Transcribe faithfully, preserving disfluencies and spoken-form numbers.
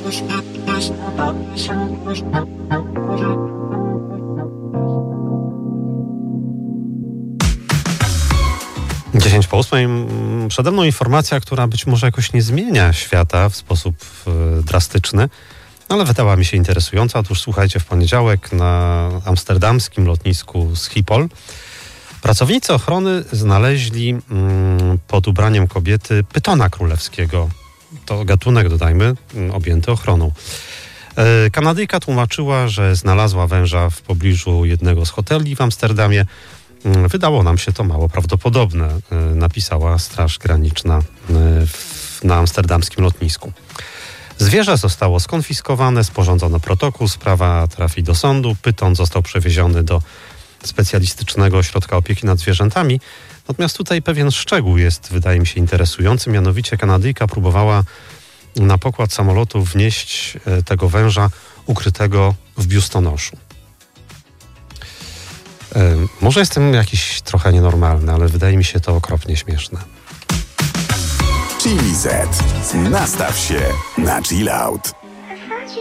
dziesięć po ósmej. Przede mną informacja, która być może jakoś nie zmienia świata w sposób y, drastyczny, ale wydała mi się interesująca. Otóż słuchajcie, w poniedziałek na amsterdamskim lotnisku Schiphol pracownicy ochrony znaleźli y, pod ubraniem kobiety pytona królewskiego. To gatunek, dodajmy, y, objęty ochroną. Y, Kanadyjka tłumaczyła, że znalazła węża w pobliżu jednego z hoteli w Amsterdamie. Wydało nam się to mało prawdopodobne, napisała Straż Graniczna na amsterdamskim lotnisku. Zwierzę zostało skonfiskowane, sporządzono protokół, sprawa trafi do sądu, pyton został przewieziony do specjalistycznego ośrodka opieki nad zwierzętami. Natomiast tutaj pewien szczegół jest, wydaje mi się, interesujący, mianowicie Kanadyjka próbowała na pokład samolotu wnieść tego węża ukrytego w biustonoszu. Może jestem jakiś trochę nienormalny, ale wydaje mi się to okropnie śmieszne. Chili Z. Nastaw się na chill out.